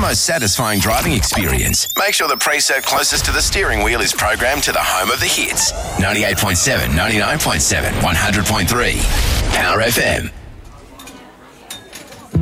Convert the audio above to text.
most satisfying driving experience. Make sure the preset closest to the steering wheel is programmed to the home of the hits. 98.7, 99.7, 100.3. Power FM.